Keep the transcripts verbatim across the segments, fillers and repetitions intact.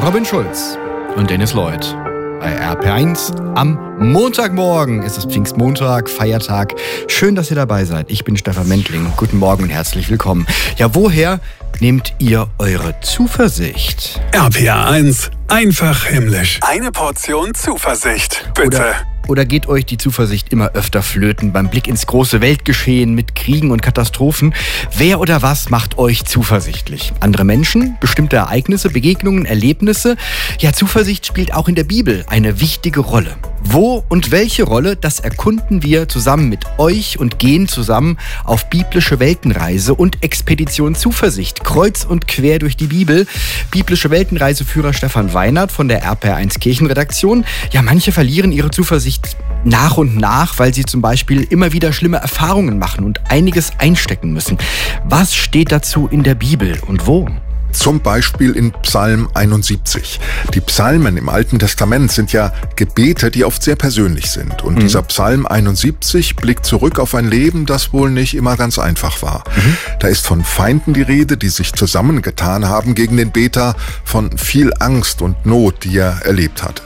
Robin Schulz und Dennis Lloyd bei R P eins. Am Montagmorgen ist es Pfingstmontag, Feiertag. Schön, dass ihr dabei seid. Ich bin Stefan Mentling. Guten Morgen und herzlich willkommen. Ja, woher nehmt ihr eure Zuversicht? R P eins, einfach himmlisch. Eine Portion Zuversicht, bitte. Oder Oder geht euch die Zuversicht immer öfter flöten beim Blick ins große Weltgeschehen mit Kriegen und Katastrophen? Wer oder was macht euch zuversichtlich? Andere Menschen, bestimmte Ereignisse, Begegnungen, Erlebnisse? Ja, Zuversicht spielt auch in der Bibel eine wichtige Rolle. Wo und welche Rolle, das erkunden wir zusammen mit euch und gehen zusammen auf biblische Weltenreise und Expedition Zuversicht, kreuz und quer durch die Bibel. Biblische Weltenreiseführer Stefan Weinert von der R P eins Kirchenredaktion. Ja, manche verlieren ihre Zuversicht nach und nach, weil sie zum Beispiel immer wieder schlimme Erfahrungen machen und einiges einstecken müssen. Was steht dazu in der Bibel und wo? Zum Beispiel in Psalm einundsiebzig. Die Psalmen im Alten Testament sind ja Gebete, die oft sehr persönlich sind. Und mhm. dieser Psalm einundsiebzig blickt zurück auf ein Leben, das wohl nicht immer ganz einfach war. Mhm. Da ist von Feinden die Rede, die sich zusammengetan haben gegen den Beter, von viel Angst und Not, die er erlebt hat.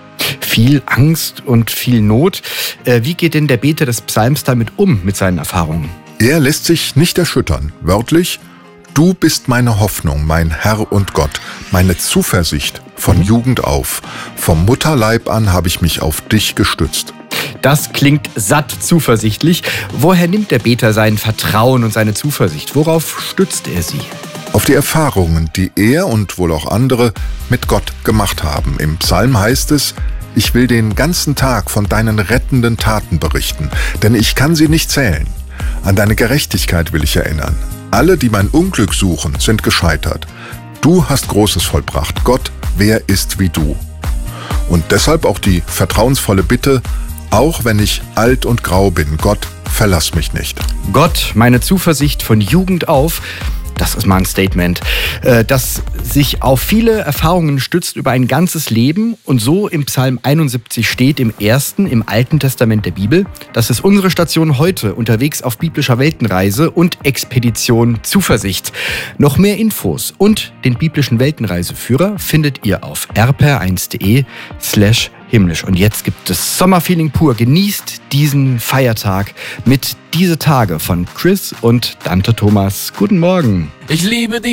Viel Angst und viel Not. Wie geht denn der Beter des Psalms damit um, mit seinen Erfahrungen? Er lässt sich nicht erschüttern. Wörtlich: Du bist meine Hoffnung, mein Herr und Gott, meine Zuversicht von mhm. Jugend auf. Vom Mutterleib an habe ich mich auf dich gestützt. Das klingt satt zuversichtlich. Woher nimmt der Beter sein Vertrauen und seine Zuversicht? Worauf stützt er sie? Auf die Erfahrungen, die er und wohl auch andere mit Gott gemacht haben. Im Psalm heißt es: Ich will den ganzen Tag von deinen rettenden Taten berichten, denn ich kann sie nicht zählen. An deine Gerechtigkeit will ich erinnern. Alle, die mein Unglück suchen, sind gescheitert. Du hast Großes vollbracht. Gott, wer ist wie du? Und deshalb auch die vertrauensvolle Bitte: Auch wenn ich alt und grau bin, Gott, verlass mich nicht. Gott, meine Zuversicht von Jugend auf. Das ist mal ein Statement, das sich auf viele Erfahrungen stützt über ein ganzes Leben und so im Psalm einundsiebzig steht, im ersten, im Alten Testament der Bibel. Das ist unsere Station heute, unterwegs auf biblischer Weltenreise und Expedition Zuversicht. Noch mehr Infos und den biblischen Weltenreiseführer findet ihr auf r p r eins punkt d e slash himmlisch. Und jetzt gibt es Sommerfeeling pur. Genießt diesen Feiertag mit Diese Tage von Chris und Dante Thomas. Guten Morgen. Ich liebe die